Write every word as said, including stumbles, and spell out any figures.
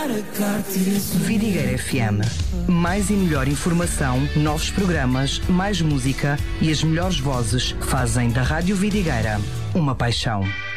Vidigueira F M. Mais e melhor informação, novos programas, mais música e as melhores vozes fazem da Rádio Vidigueira uma paixão.